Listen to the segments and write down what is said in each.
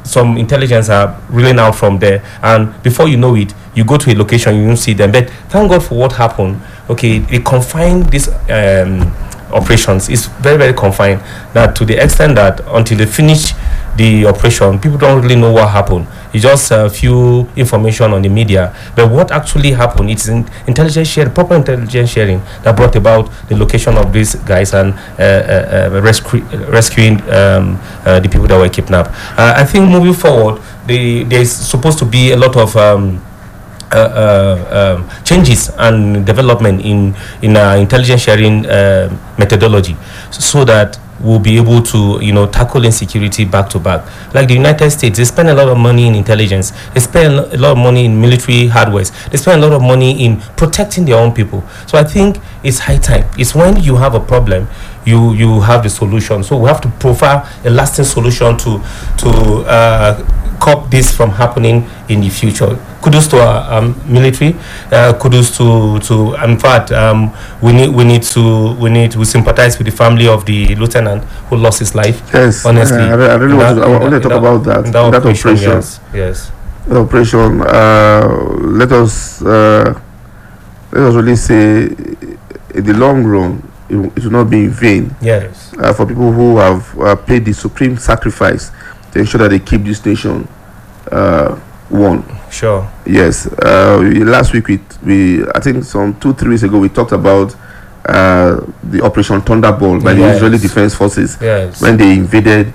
some intelligence are reeling out from there, and before you know it, you go to a location, you don't see them. But thank God for what happened. Okay, they confined these operations. It's very, very confined, that to the extent that until they finish the operation, people don't really know what happened. It's just a few information on the media, but what actually happened, it's intelligence sharing, proper intelligence sharing, that brought about the location of these guys and rescuing the people that were kidnapped. I think moving forward, there's supposed to be a lot of changes and development in intelligence sharing methodology, so that we'll be able to tackle insecurity back to back. Like the United States, they spend a lot of money in intelligence, they spend a lot of money in military hardware, they spend a lot of money in protecting their own people. So I think it's high time. It's when you have a problem, you have the solution. So we have to profile a lasting solution to stop this from happening in the future. Kudos to our military. Kudos to in fact, we sympathize with the family of the lieutenant who lost his life. Yes, honestly, I really want to talk about that. That operation. Yes. That operation. Let us really say, in the long run, it will not be in vain. Yes. For people who have paid the supreme sacrifice to ensure that they keep this nation one. Sure. Yes. Last week we I think some 2-3 weeks ago we talked about the Operation Thunderbolt by the Israeli Defense Forces when they invaded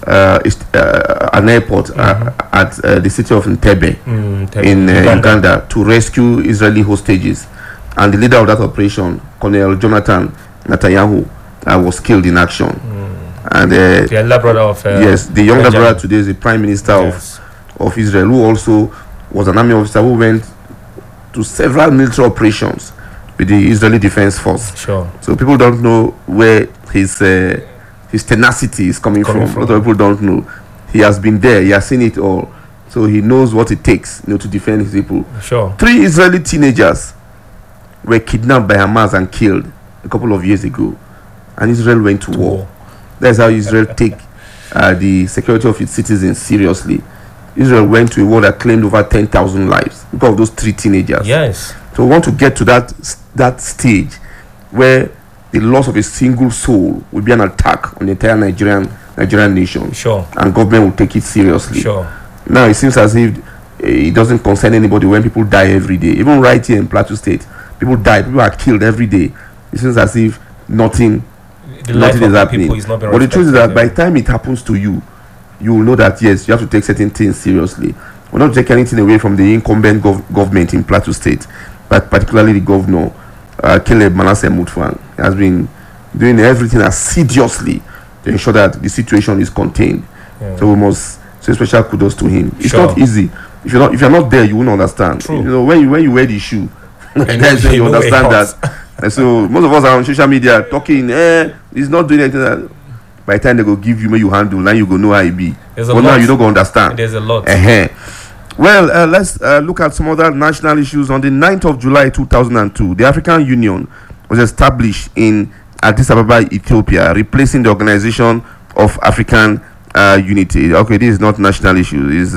an airport at the city of Entebbe in Uganda to rescue Israeli hostages, and the leader of that operation, Colonel Jonathan Netanyahu, was killed in action. And the elder brother of the younger brother today is the Prime Minister of Israel, who also was an army officer who went to several military operations with the Israeli Defense Force. Sure. So people don't know where his tenacity is coming from. A lot of people don't know. He has been there. He has seen it all. So he knows what it takes, to defend his people. Sure. 3 Israeli teenagers were kidnapped by Hamas and killed a couple of years ago, and Israel went to war. That's how Israel take the security of its citizens seriously. Israel went to a war that claimed over 10,000 lives because of those 3 teenagers. Yes. So we want to get to that stage where the loss of a single soul will be an attack on the entire Nigerian nation. Sure. And government will take it seriously. Sure. Now it seems as if it doesn't concern anybody when people die every day. Even right here in Plateau State, people die. People are killed every day. It seems as if nothing is happening. But the truth is that by the time it happens to you, you will know that yes, you have to take certain things seriously. We're not taking anything away from the incumbent government in Plateau State, but particularly the governor, Caleb Manasseh Mutfwang, has been doing everything assiduously to ensure that the situation is contained. So we must say special kudos to him. It's not easy. If you're not there, you won't understand. True. When you wear the shoe, that's when you understand that. And so most of us are on social media talking, he's not doing anything. By the time they go give you, may you handle, now you go know how it be. But now you don't go understand. There's a lot. Well, let's look at some other national issues. On the 9th of July 2002, the African Union was established in Addis Ababa, Ethiopia, replacing the Organization of African Unity. Okay, this is not national issue. It's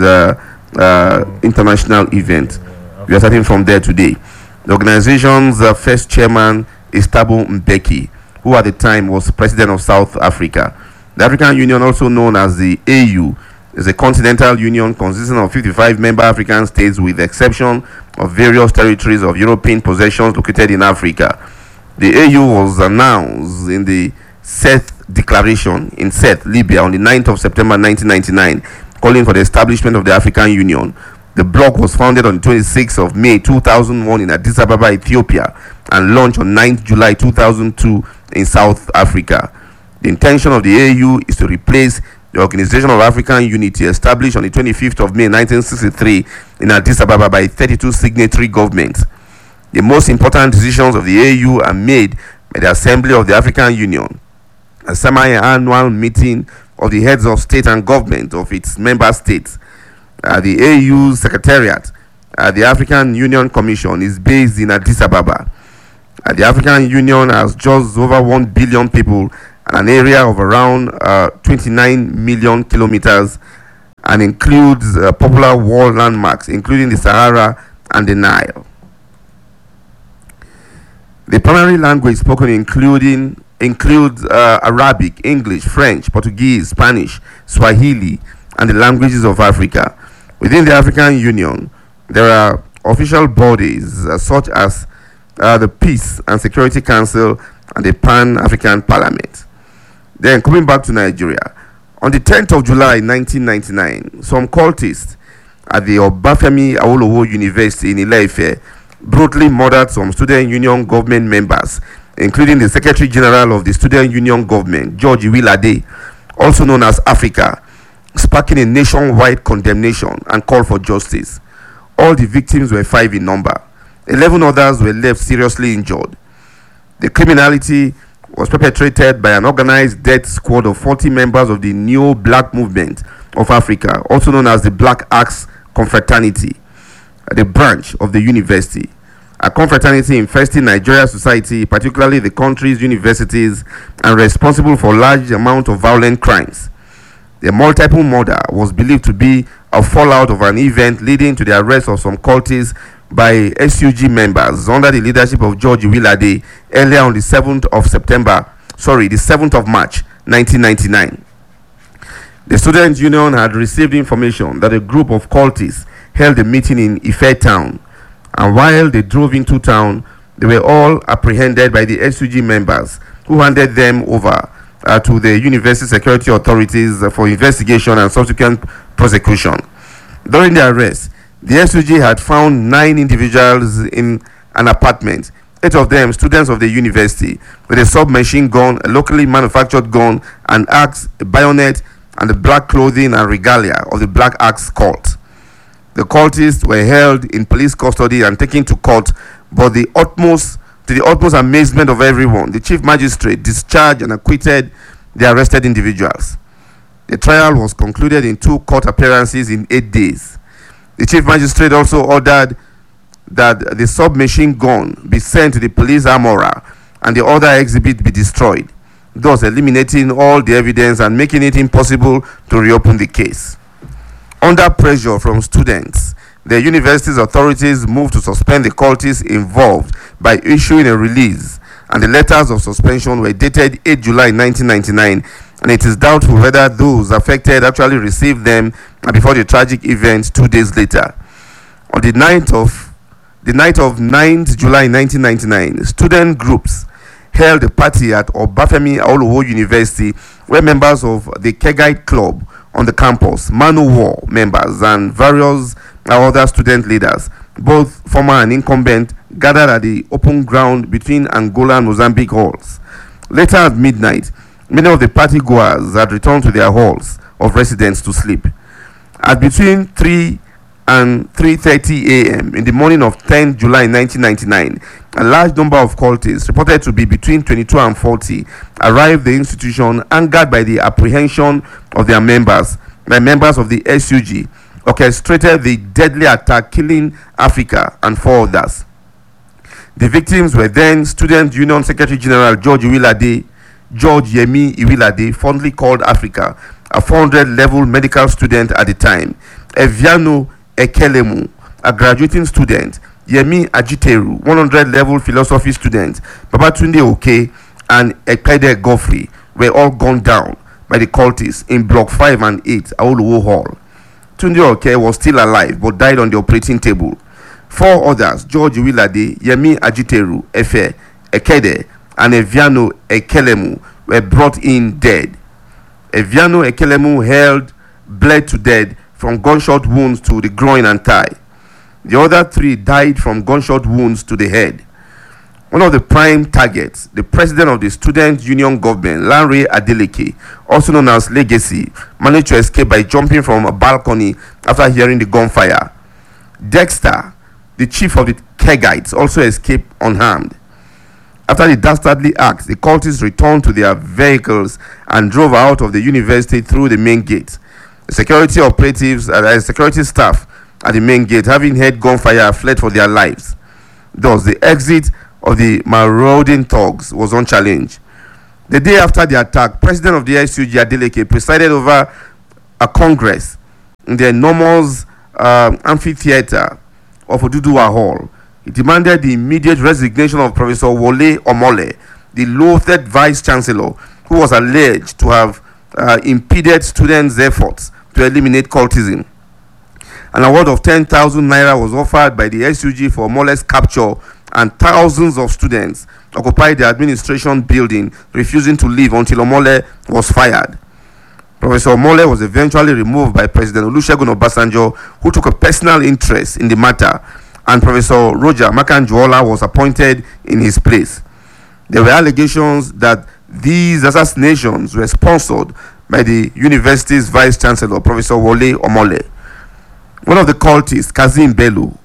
international event. We are starting from there today. The organization's first chairman is Thabo Mbeki, who at the time was president of South Africa. The African Union, also known as the AU, is a continental union consisting of 55 member African states, with the exception of various territories of European possessions located in Africa. The AU was announced in the Sète Declaration in Sète, Libya, on the 9th of September 1999, calling for the establishment of the African Union. The bloc was founded on the 26th of May 2001 in Addis Ababa, Ethiopia, and launched on 9th July 2002 in South Africa. The intention of the AU is to replace the Organization of African Unity, established on the 25th of May 1963 in Addis Ababa by 32 signatory governments. The most important decisions of the AU are made by the Assembly of the African Union, a semi-annual meeting of the heads of state and government of its member states. The AU's secretariat, the African Union Commission, is based in Addis Ababa. The African Union has just over 1 billion people and an area of around 29 million kilometers and includes popular world landmarks, including the Sahara and the Nile. The primary language spoken includes Arabic, English, French, Portuguese, Spanish, Swahili, and the languages of Africa. Within the African Union, there are official bodies such as the Peace and Security Council and the Pan-African Parliament. Then, coming back to Nigeria, on the 10th of July 1999, some cultists at the Obafemi Awolowo University in Ile-Ife brutally murdered some student union government members, including the Secretary General of the Student Union Government, George Iwilade, also known as Africa, sparking a nationwide condemnation and call for justice. All the victims were 5 in number. 11 others were left seriously injured. The criminality was perpetrated by an organized death squad of 40 members of the Neo Black Movement of Africa, also known as the Black Axe Confraternity, the branch of the university. A confraternity infesting Nigeria's society, particularly the country's universities, and responsible for large amount of violent crimes. The multiple murder was believed to be a fallout of an event leading to the arrest of some cultists by SUG members under the leadership of George Iwilade earlier on the 7th of March 1999. The Student Union had received information that a group of cultists held a meeting in Ife town, and while they drove into town, they were all apprehended by the SUG members, who handed them over to the university security authorities for investigation and subsequent prosecution. During the arrest, the SUG had found 9 individuals in an apartment, 8 of them students of the university, with a submachine gun, a locally manufactured gun, an axe, a bayonet, and the black clothing and regalia of the Black Axe cult. The cultists were held in police custody and taken to court, but to the utmost amazement of everyone, the chief magistrate discharged and acquitted the arrested individuals. The trial was concluded in 2 court appearances in 8 days. The chief magistrate also ordered that the submachine gun be sent to the police armorer and the other exhibit be destroyed, thus eliminating all the evidence and making it impossible to reopen the case. Under pressure from students, the university's authorities moved to suspend the cultists involved by issuing a release, and the letters of suspension were dated 8 July 1999, and it is doubtful whether those affected actually received them before the tragic event 2 days later. On the night of 9th July 1999, student groups held a party at Obafemi Awolowo University where members of the Kegite Club on the campus, Manowar members, and various other student leaders, both former and incumbent, gathered at the open ground between Angola and Mozambique halls. Later at midnight, many of the party goers had returned to their halls of residence to sleep. At between 3 and 3:30 a.m. in the morning of 10 July 1999, a large number of cultists, reported to be between 22 and 40, arrived the institution, angered by the apprehension of their members by members of the SUG, orchestrated the deadly attack, killing Africa and 4 others. The victims were then Student Union Secretary General George Yemi Iwilade, fondly called Africa, a 400-level medical student at the time, Eviano Ekelemu, a graduating student, Yemi Ajiteru, 100-level philosophy student, Babatunde Oke, and Ekpede Godfrey were all gunned down by the cultists in Block 5 and 8, Awolowo Hall. Tunde Oke was still alive but died on the operating table. 4 others, George Iwilade, Yemi Ajiteru, Efe, Ekede, and Eviano Ekelemu, were brought in dead. Eviano Ekelemu bled to death from gunshot wounds to the groin and thigh. The other 3 died from gunshot wounds to the head. One of the prime targets, the president of the Student Union Government, Lanre Adeleke, also known as Legacy, managed to escape by jumping from a balcony after hearing the gunfire. Dexter, the chief of the Kegites, also escaped unharmed. After the dastardly act, the cultists returned to their vehicles and drove out of the university through the main gate. The security operatives and security staff at the main gate, having heard gunfire, fled for their lives. Thus, the exit of the marauding thugs was unchallenged. The day after the attack, President of the SUG, Adeleke, presided over a congress in the enormous amphitheater of Oduduwa Hall. He demanded the immediate resignation of Professor Wole Omole, the loathed Vice Chancellor, who was alleged to have impeded students' efforts to eliminate cultism. An award of 10,000 naira was offered by the SUG for Omole's capture, and thousands of students occupied the administration building, refusing to leave until Omole was fired. Professor Omole was eventually removed by President Olusegun Obasanjo, who took a personal interest in the matter, and Professor Roger Makanjuola was appointed in his place. There were allegations that these assassinations were sponsored by the university's Vice Chancellor, Professor Wole Omole. One of the cultists, Kazim Bello,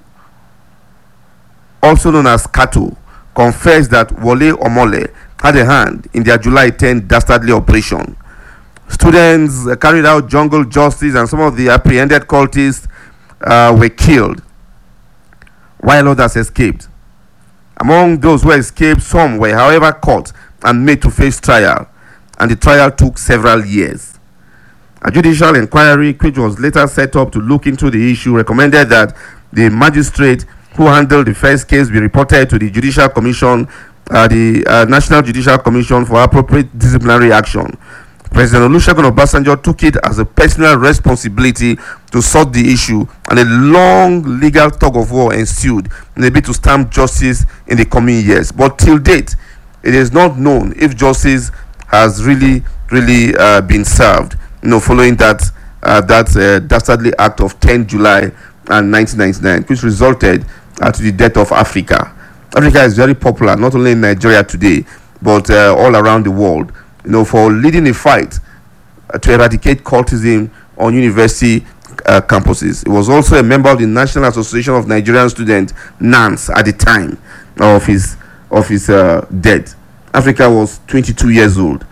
also known as Kato, confessed that Wole Omole had a hand in their July 10 dastardly operation. Students carried out jungle justice, and some of the apprehended cultists were killed, while others escaped. Among those who escaped, some were, however, caught and made to face trial, and the trial took several years. A judicial inquiry, which was later set up to look into the issue, recommended that the magistrate who handled the first case be reported to the Judicial Commission, the National Judicial Commission, for appropriate disciplinary action. President Olusegun Obasanjo took it as a personal responsibility to sort the issue, and a long legal tug of war ensued in a bid to stamp justice in the coming years. But till date, it is not known if justice has really been served, following that dastardly act of 10 July 1999, which resulted to the death of Africa. Africa is very popular, not only in Nigeria today, but all around the world, for leading a fight to eradicate cultism on university campuses. It was also a member of the National Association of Nigerian Students, NANS, at the time of his death. Africa was 22 years old.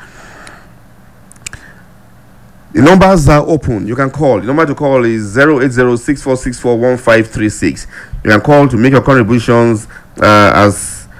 The numbers are open. You can call. The number to call is 08064641536. You can call to make your contributions as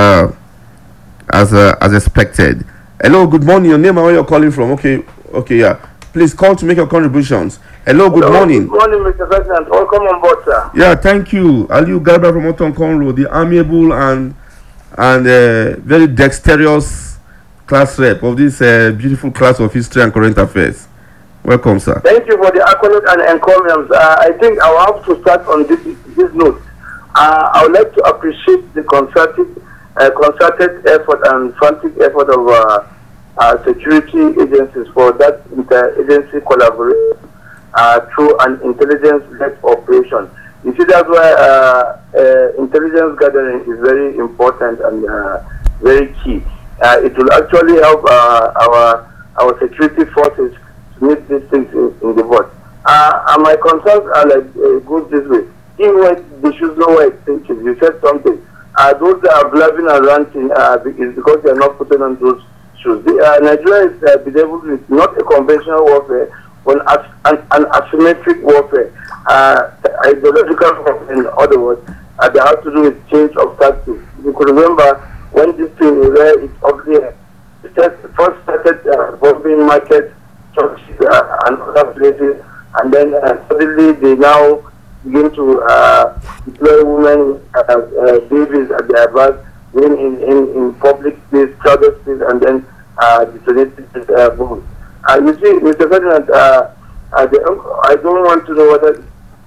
expected. Hello, good morning. Your name and where you're calling from? Okay, yeah. Please call to make your contributions. Hello, good morning. Good morning, Mr. President. Welcome on board, sir. Yeah, thank you. Aliu Garba from Oton Conroe, the amiable and very dexterous class rep of this beautiful class of history and current affairs. Welcome, sir. Thank you for the accolade and encomiums. I think I will have to start on this note. I would like to appreciate the concerted effort and frantic effort of security agencies for that inter-agency collaboration through an intelligence-led operation. You see, that's why intelligence gathering is very important and very key. It will actually help our security forces to meet these things in the vote. And my concerns are go this way. Even when they should know where it is. You said something. Those that are blabbing and ranting is because they are not putting on those shoes. Nigeria is bedeviled with not a conventional warfare, but an asymmetric warfare. Ideological warfare, in other words, they have to do with change of tactics. You could remember when this thing was there, it's obvious. First started bombing markets, churches, and other places, and then suddenly they now begin to deploy women, babies at their back, in public space, crowded space, and then detonated bombs. You see, Mr. President, I don't want to know whether.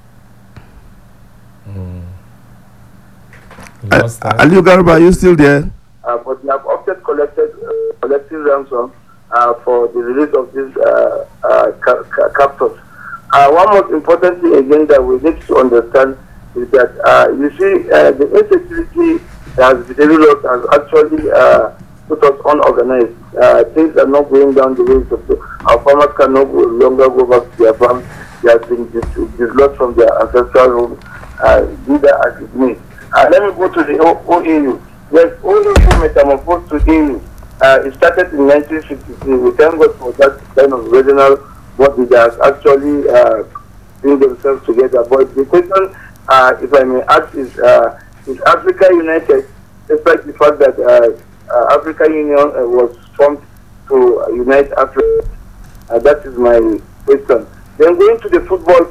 Aliu Garba, are you still there? But we have opted collecting ransom for the release of these captors. One most important thing again that we need to understand is that you see the insecurity that has been developed has actually put us unorganized. Things are not going down the way our farmers can no longer go back to their farms. They have been dislodged from their ancestral homes. Neither as it means. Let me go to the OAU. Yes, OAU metamorphosed to AU. It started in 1953. We thank God for that kind of regional body that has actually bring themselves together. But the question, if I may ask, is Africa united, despite the fact that African Union was formed to unite Africa? That is my question. Then going to the football side.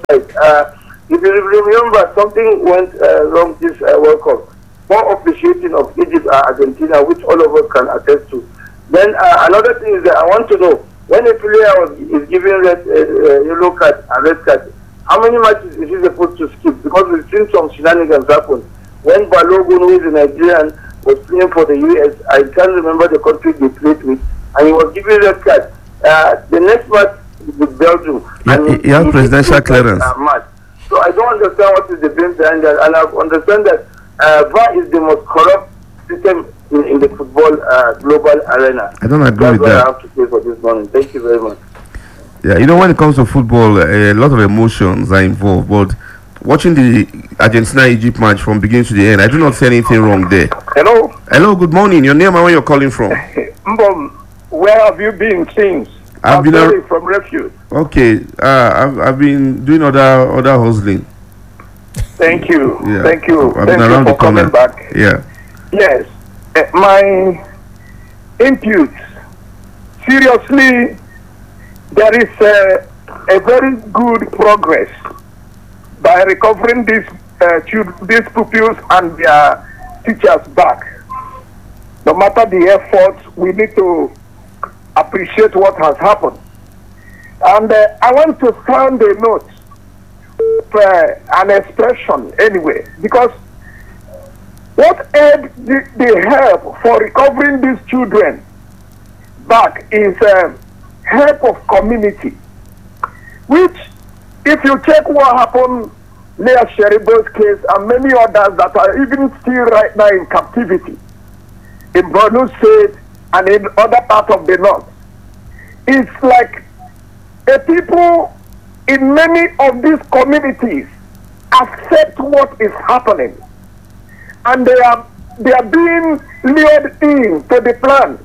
if you remember, something went wrong this World Cup. More appreciating of Egypt and Argentina, which all of us can attest to. Then another thing is that I want to know, when a player is given yellow card and red card, how many matches is he supposed to skip? Because we've seen some shenanigans happen. When Balogun, who is a Nigerian, was playing for the US, I can't remember the country they played with, and he was given red card. The next match with Belgium. He had presidential clearance. So I don't understand what is the brain behind that, and I understand that VAR is the most corrupt system in the football global arena. I don't agree with that. That's what I have to say for this morning. Thank you very much. Yeah, you know, when it comes to football, a lot of emotions are involved, but watching the Argentina-Egypt match from beginning to the end, I do not see anything wrong there. Hello. Hello, good morning. Your name and where you're calling from? Mbom, where have you been since? I've been from Refuge. Okay, I've been doing other hustling. Thank you. Yeah. Thank you. I've Thank been around you the for coming corner. back. Yeah. Yes. My input. Seriously, there is a very good progress by recovering these pupils and their teachers back. No matter the efforts, we need to appreciate what has happened. And I want to sound a note, an expression anyway, because what aid the help for recovering these children back is help of community, which, if you check what happened near Sheribo's case and many others that are even still right now in captivity in Borno State and in other parts of the north, it's like the people in many of these communities accept what is happening, and they are being lured in to the plan.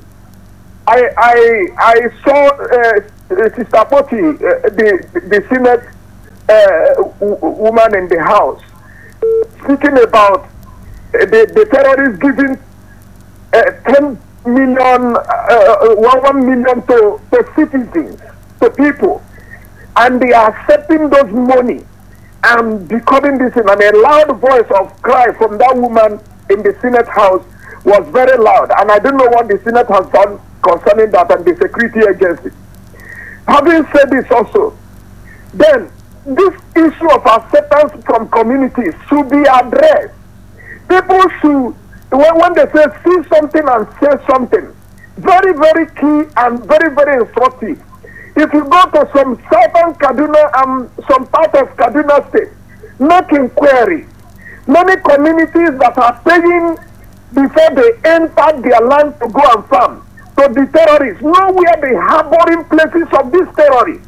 I saw Sister Poti, the Senate woman in the House, speaking about the terrorists giving 10 million, 1 million to citizens, to people, and they are accepting those money and becoming this thing. And a loud voice of cry from that woman in the Senate House was very loud, and I don't know what the Senate has done concerning that and the security agency. Having said this also, then this issue of acceptance from communities should be addressed. People should, when they say see something and say something, very, very key and very, very instructive. If you go to some southern Kaduna and some part of Kaduna State, make inquiry. Many communities that are paying before they enter their land to go and farm, to the terrorists, know where the harboring places of these terrorists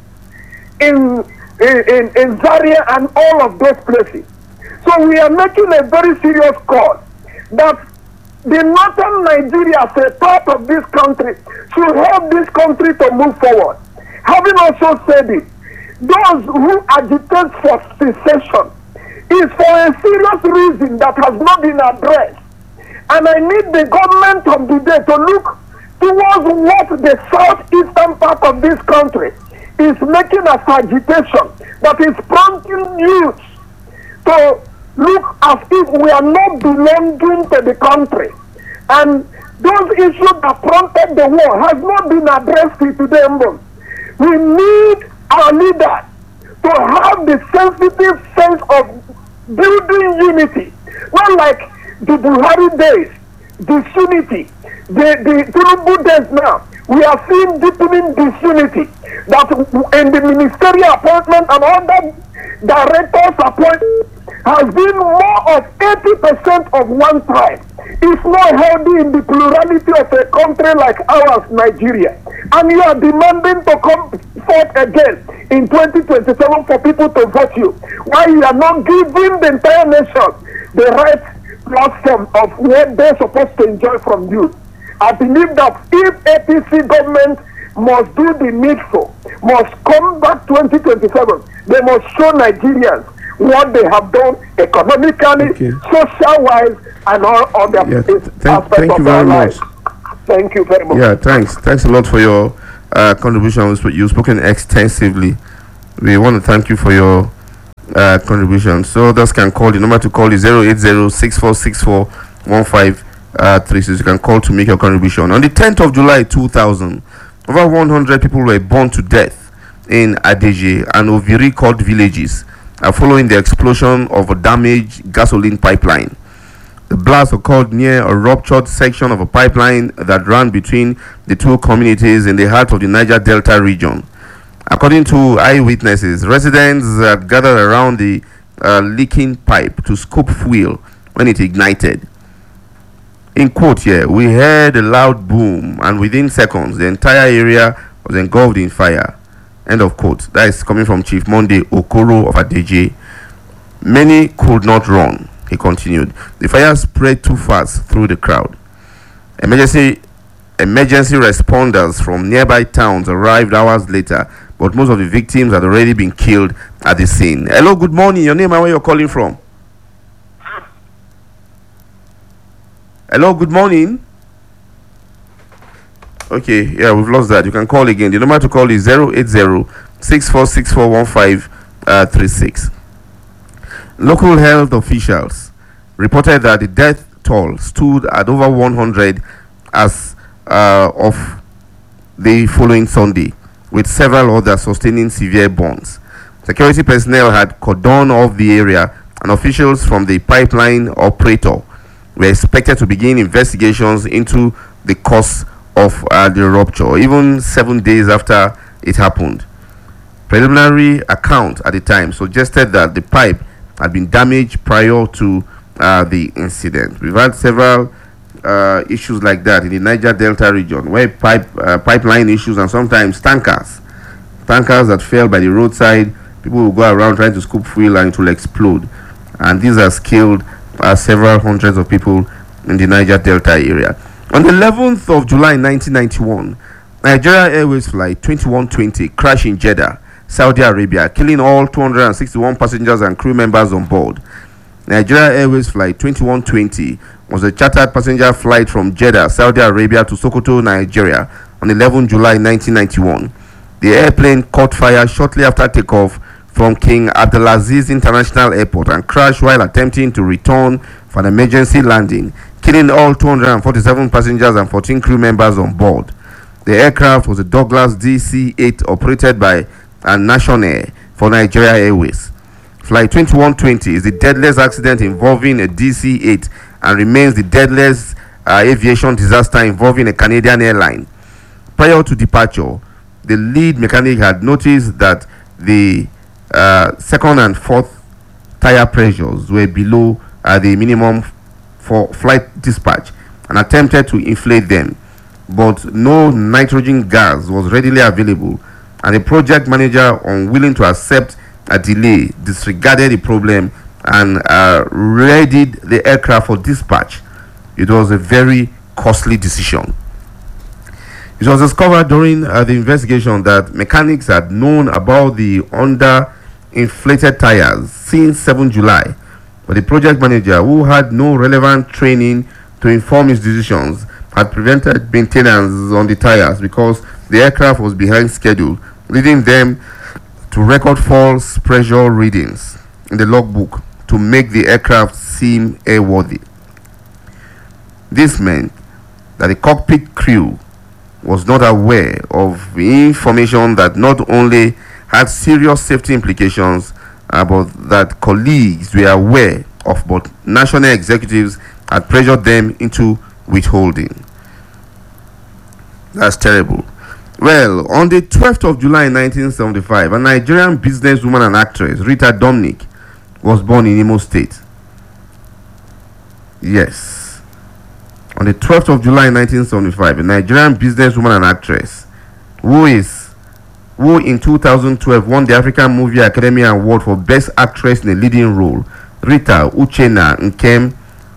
in Zaria and all of those places. So we are making a very serious call that the northern Nigeria, as a part of this country, should help this country to move forward. Having also said it, those who agitate for secession is for a serious reason that has not been addressed. And I need the government of the day to look towards what the southeastern part of this country is making as agitation, that is prompting youth to look as if we are not belonging to the country. And those issues that prompted the war has not been addressed to them. We need our leaders to have the sensitive sense of building unity, not like the Buhari days, disunity, the Tinubu days now. We are seeing deepening disunity, that in the ministerial appointment and other directors appointment has been more of 80% of one tribe. It's not healthy in the plurality of a country like ours, Nigeria. And you are demanding to come forth again in 2027 for people to vote you, while you are not giving the entire nation the right platform of what they're supposed to enjoy from you. I believe that if APC government must do the needful, must come back 2027, they must show Nigerians what they have done economically, social-wise, and all other aspects thank of you their very lives. much. Thank you very much. Yeah, thanks a lot for your contribution. You've spoken extensively. We want to thank you for your contributions. So others can call. The number to call is 080-6464-1536. You can call to make your contribution. On the 10th of July 2000, over 100 people were burned to death in Adeje and Oviri-Court villages following the explosion of a damaged gasoline pipeline. The blast occurred near a ruptured section of a pipeline that ran between the two communities in the heart of the Niger Delta region. According to eyewitnesses, residents had gathered around the leaking pipe to scoop fuel when it ignited. In quote here, we heard a loud boom, and within seconds, the entire area was engulfed in fire. End of quote. That is coming from Chief Monday Okoro of Adeje. Many could not run, he continued. The fire spread too fast through the crowd. Emergency responders from nearby towns arrived hours later, but most of the victims had already been killed at the scene. Hello, good morning. Your name and where you're calling from? Hello, good morning. Okay, yeah, we've lost that. You can call again. The number to call is 080-6464-1536. Local health officials reported that the death toll stood at over 100 as of the following Sunday, with several others sustaining severe burns. Security personnel had cordoned off the area, and officials from the pipeline operator were expected to begin investigations into the cause of the rupture, even 7 days after it happened. Preliminary account at the time suggested that the pipe had been damaged prior to the incident. We've had several issues like that in the Niger Delta region, where pipeline issues and sometimes tankers that fell by the roadside. People will go around trying to scoop fuel and it will explode, and these has killed several hundreds of people in the Niger Delta area. On the 11th of July 1991, Nigeria Airways flight 2120 crashed in Jeddah, Saudi Arabia, killing all 261 passengers and crew members on board. Nigeria Airways flight 2120 was a chartered passenger flight from Jeddah, Saudi Arabia to Sokoto, Nigeria on 11 July 1991. The airplane caught fire shortly after takeoff from King Abdulaziz International Airport and crashed while attempting to return for an emergency landing, killing all 247 passengers and 14 crew members on board. The aircraft was a Douglas DC-8 operated by Nation Air for Nigeria Airways. Flight 2120 is the deadliest accident involving a DC-8 and remains the deadliest aviation disaster involving a Canadian airline. Prior to departure, the lead mechanic had noticed that the second and fourth tire pressures were below the minimum for flight dispatch and attempted to inflate them, but no nitrogen gas was readily available, and the project manager, unwilling to accept a delay, disregarded the problem and readied the aircraft for dispatch. It was a very costly decision. It was discovered during the investigation that mechanics had known about the under-inflated tires since 7 July, but the project manager, who had no relevant training to inform his decisions, had prevented maintenance on the tires because the aircraft was behind schedule, leading them to record false pressure readings in the logbook to make the aircraft seem airworthy. This meant that the cockpit crew was not aware of information that not only had serious safety implications, but that colleagues were aware of, but national executives had pressured them into withholding. That's terrible. Well, on the 12th of July 1975, a Nigerian businesswoman and actress, Rita Dominic, was born in Imo State. Yes. On the 12th of July 1975, a Nigerian businesswoman and actress who in 2012 won the African Movie Academy Award for Best Actress in a Leading Role, Rita Uchenna Nkem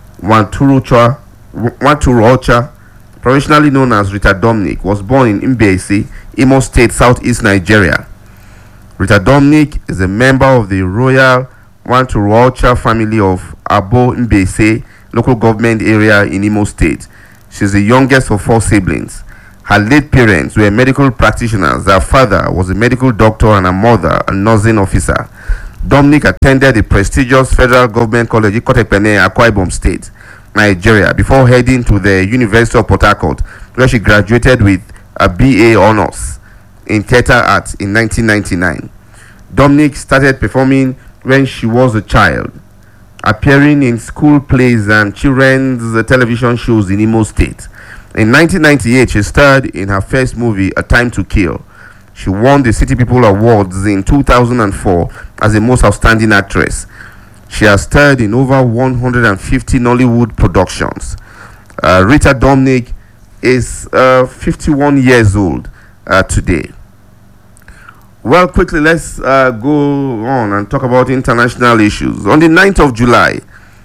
Wanturocha, professionally known as Rita Dominic, was born in Mbaise, Imo State, Southeast Nigeria. Rita Dominic is a member of the Royal Wanturocha family of Abo Mbaise local government area in Imo State. She is the youngest of 4 siblings. Her late parents were medical practitioners. Her father was a medical doctor and her mother a nursing officer. Dominic attended the prestigious federal government college Ikotepene, Akwa Ibom State, Nigeria, before heading to the University of Port Harcourt, where she graduated with a BA honors in theatre arts in 1999. Dominic started performing when she was a child, appearing in school plays and children's television shows in Imo State. In 1998, she starred in her first movie, A Time to Kill. She won the City People Awards in 2004 as the most outstanding actress. She has starred in over 150 Nollywood productions. Rita Dominic is 51 years old today. Well, quickly, let's go on and talk about international issues. On the 9th of July,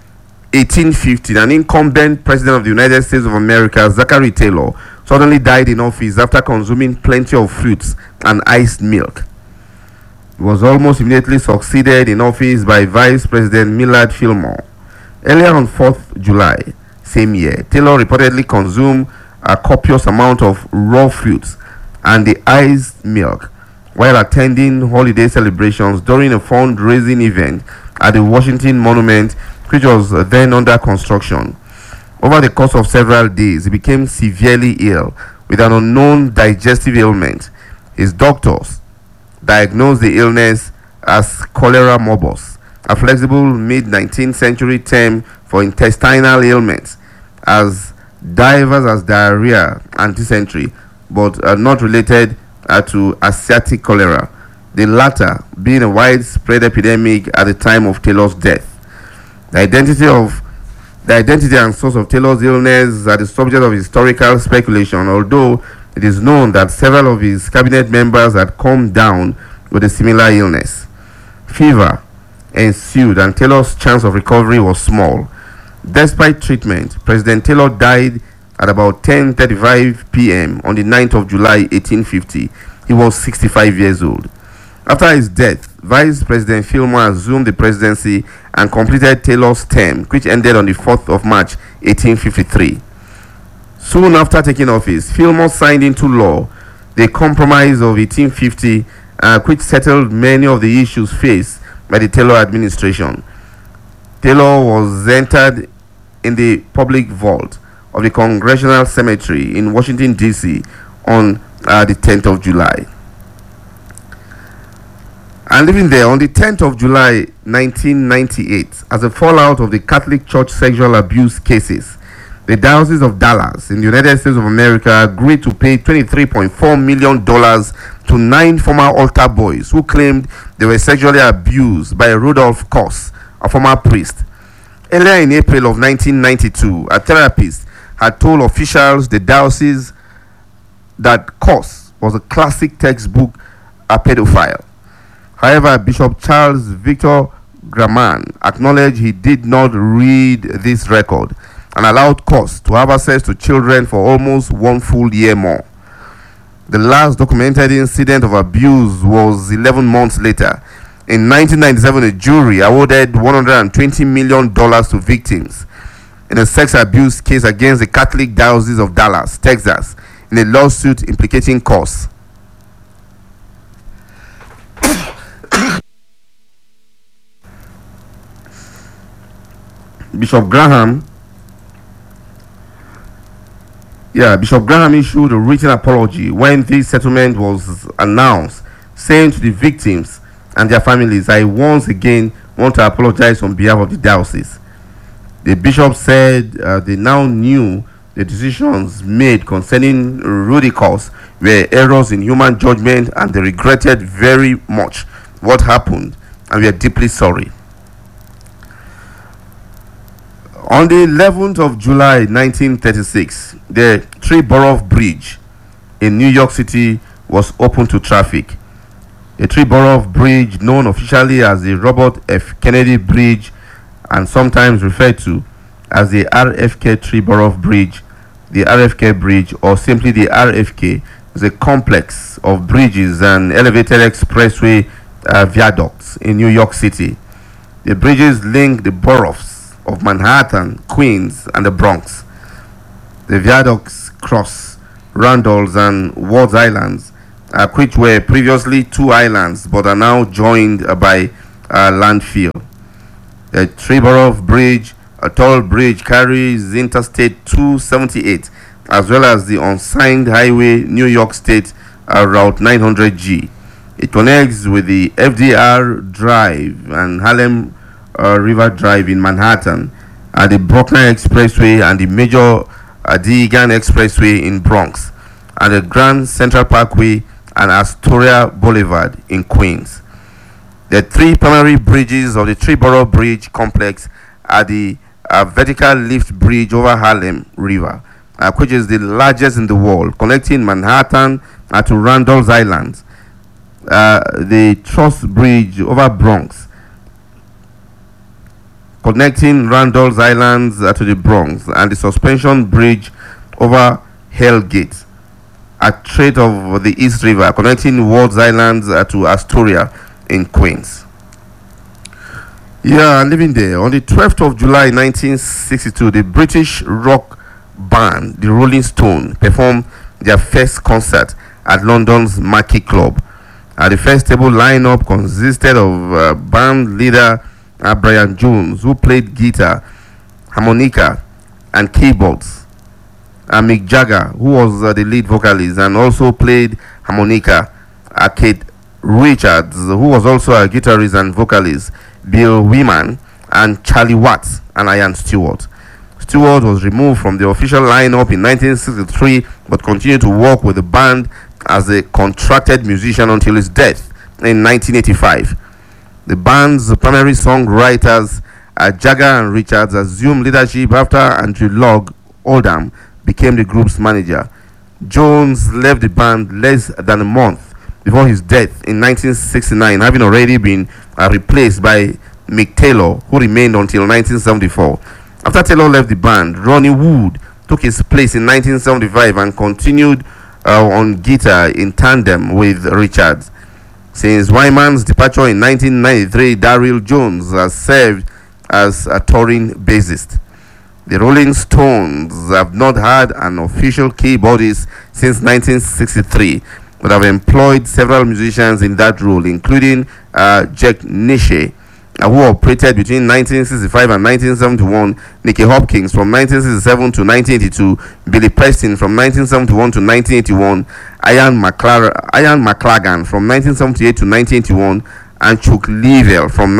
1850, an incumbent president of the United States of America, Zachary Taylor, suddenly died in office after consuming plenty of fruits and iced milk. He was almost immediately succeeded in office by Vice President Millard Fillmore. Earlier on 4th July, same year, Taylor reportedly consumed a copious amount of raw fruits and the iced milk while attending holiday celebrations during a fundraising event at the Washington Monument, which was then under construction. Over the course of several days, he became severely ill with an unknown digestive ailment. His doctors diagnosed the illness as cholera morbus, a flexible mid-19th century term for intestinal ailments as diverse as diarrhea and dysentery, but not related to Asiatic cholera, the latter being a widespread epidemic at the time of Taylor's death. The identity and source of Taylor's illness are the subject of historical speculation, although it is known that several of his cabinet members had come down with a similar illness. Fever ensued and Taylor's chance of recovery was small. Despite treatment, President Taylor died at about 10:35 p.m. on the 9th of July 1850. He was 65 years old. After his death, Vice President Fillmore assumed the presidency and completed Taylor's term, which ended on the 4th of March 1853. Soon after taking office, Fillmore signed into law the Compromise of 1850, which settled many of the issues faced by the Taylor administration. Taylor was entered in the public vault of the Congressional Cemetery in Washington, D.C. on the 10th of July. And living there on the 10th of July 1998, as a fallout of the Catholic Church sexual abuse cases, the Diocese of Dallas in the United States of America agreed to pay $23.4 million to 9 former altar boys who claimed they were sexually abused by Rudolph Koss, a former priest. Earlier in April of 1992, a therapist had told officials the diocese that Koss was a classic textbook pedophile. However, Bishop Charles Victor Graham acknowledged he did not read this record and allowed Koss to have access to children for almost 1 full year more. The last documented incident of abuse was 11 months later. In 1997, a jury awarded $120 million to victims in a sex abuse case against the Catholic Diocese of Dallas, Texas, in a lawsuit implicating Koss. Bishop Graham issued a written apology when this settlement was announced, saying to the victims and their families, "I once again want to apologize on behalf of the diocese." The bishop said they now knew the decisions made concerning Rudy Koss were errors in human judgment, and they regretted very much what happened and we are deeply sorry. On the 11th of July 1936, the Tree-Borough Bridge in New York City was open to traffic. The Tree-Borough Bridge, known officially as the Robert F. Kennedy Bridge and sometimes referred to as the RFK Tree-Borough Bridge, the RFK Bridge, or simply the RFK, is a complex of bridges and elevated expressway viaducts in New York City. The bridges link the boroughs of Manhattan, Queens, and the Bronx. The viaducts cross Randall's and Wards Islands, which were previously 2 islands but are now joined by landfill. The Triborough Bridge, a toll bridge, carries Interstate 278 as well as the unsigned highway New York State Route 900G. It connects with the FDR Drive and Harlem River Drive in Manhattan, and the Bruckner Expressway and the major Deegan Expressway in Bronx, and the Grand Central Parkway and Astoria Boulevard in Queens. The three primary bridges of the Triborough Bridge complex are the vertical lift bridge over Harlem River, which is the largest in the world, connecting Manhattan to Randall's Island. The Truss Bridge over Bronx, connecting Randall's Islands to the Bronx, and the Suspension Bridge over Hellgate, a trait of the East River, connecting Ward's Islands to Astoria in Queens. Yeah, living there. On the 12th of July 1962, the British rock band, the Rolling Stones, performed their first concert at London's Marquee Club. The festival lineup consisted of band leader Brian Jones, who played guitar, harmonica, and keyboards. Mick Jagger, who was the lead vocalist and also played harmonica. Kate Richards, who was also a guitarist and vocalist. Bill Wyman, and Charlie Watts and Ian Stewart. Stewart was removed from the official lineup in 1963 but continued to work with the band as a contracted musician until his death in 1985. The band's primary songwriters, Jagger and Richards, assumed leadership after Andrew Loog Oldham became the group's manager. Jones left the band less than a month before his death in 1969, having already been replaced by Mick Taylor, who remained until 1974. After Taylor left the band, Ronnie Wood took his place in 1975 and continued on guitar in tandem with Richards. Since Wyman's departure in 1993, Daryl Jones has served as a touring bassist. The Rolling Stones have not had an official keyboardist since 1963, but have employed several musicians in that role, including Jack Nitzsche, who operated between 1965 and 1971, Nicky Hopkins from 1967 to 1982, Billy Preston from 1971 to 1981, Ian McLagan from 1978 to 1981, and Chuck Leavell from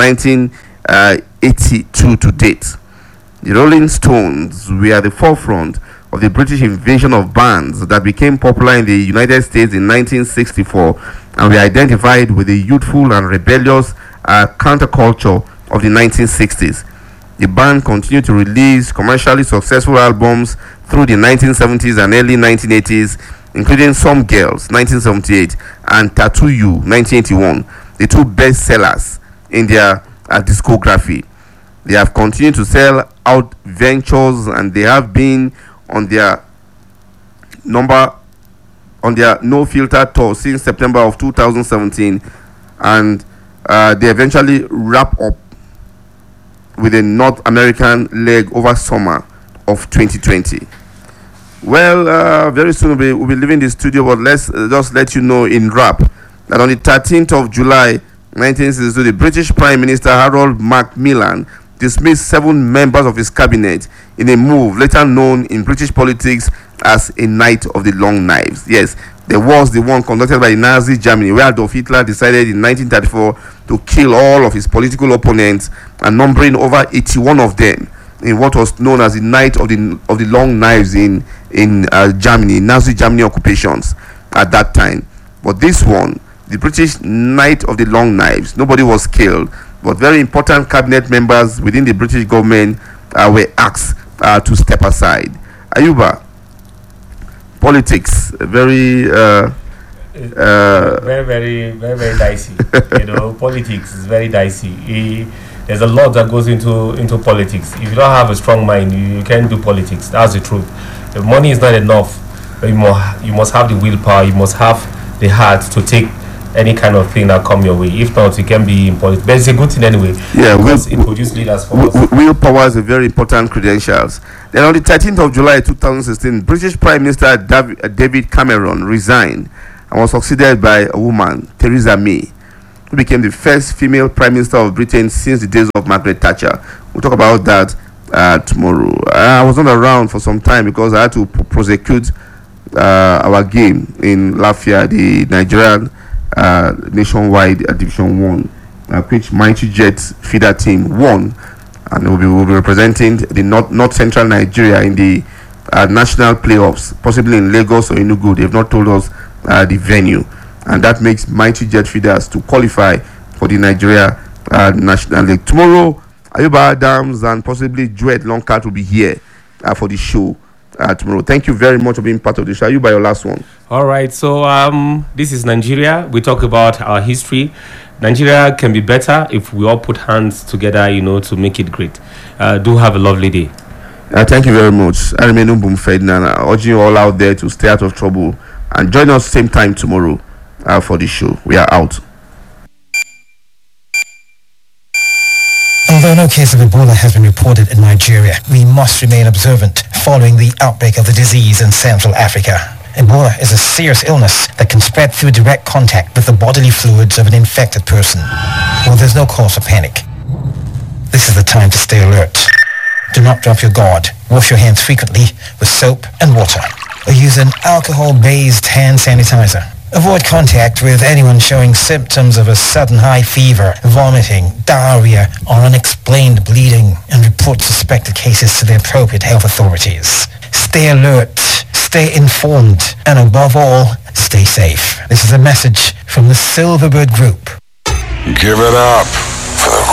1982 to date. The Rolling Stones were at the forefront of the British invasion of bands that became popular in the United States in 1964, and were identified with the youthful and rebellious counterculture of the 1960s. The band continued to release commercially successful albums through the 1970s and early 1980s, including Some Girls 1978 and Tattoo You 1981, the two best sellers in their discography. They have continued to sell out ventures, and they have been on their No Filter tour since September of 2017, and they eventually wrap up with a North American leg over summer of 2020. Well, very soon we'll be leaving the studio, but let's just let you know in wrap that on the 13th of July 1962, the British Prime Minister Harold Macmillan dismissed 7 members of his cabinet in a move later known in British politics as a Night of the Long Knives. Yes, there was the one conducted by Nazi Germany, where Adolf Hitler decided in 1934 to kill all of his political opponents, and numbering over 81 of them in what was known as the Night of the Long Knives in Germany, Nazi Germany occupations at that time. But this one, the British Night of the Long Knives, nobody was killed, but very important cabinet members within the British government were asked to step aside. Ayuba, politics, very very dicey. Politics is very dicey. There's a lot that goes into politics. If you don't have a strong mind, you can't do politics. That's the truth. The money is not enough. You must have the willpower. You must have the heart to take any kind of thing that come your way. If not, it can be in politics. But it's a good thing anyway. Yeah, because it produces leaders for us. Willpower is a very important credentials. Then on the 13th of July 2016, British Prime Minister David Cameron resigned and was succeeded by a woman, Theresa May, who became the first female Prime Minister of Britain since the days of Margaret Thatcher. We'll talk about that tomorrow. I was not around for some time because I had to prosecute our game in Lafia, the Nigerian nationwide Division 1, which Mighty Jets feeder team won, and will be representing the North Central Nigeria in the national playoffs, possibly in Lagos or Enugu. They've not told us the venue, and that makes Mighty Jet feeders to qualify for the Nigeria National League. Tomorrow, Ayuba Adams and possibly Joet Longcat will be here for the show tomorrow. Thank you very much for being part of the show. Ayuba, your last one. All right, so this is Nigeria. We talk about our history. Nigeria can be better if we all put hands together, to make it great. Do have a lovely day. Thank you very much. I remain Umbum Ferdinand, urging you all out there to stay out of trouble and join us same time tomorrow for the show. We are out. Although no case of Ebola has been reported in Nigeria, we must remain observant following the outbreak of the disease in Central Africa. Ebola is a serious illness that can spread through direct contact with the bodily fluids of an infected person. Well, there's no cause for panic. This is the time to stay alert. Do not drop your guard. Wash your hands frequently with soap and water, or use an alcohol-based hand sanitizer. Avoid contact with anyone showing symptoms of a sudden high fever, vomiting, diarrhea, or unexplained bleeding, and report suspected cases to the appropriate health authorities. Stay alert, stay informed, and above all, stay safe. This is a message from the Silverbird Group. Give it up for the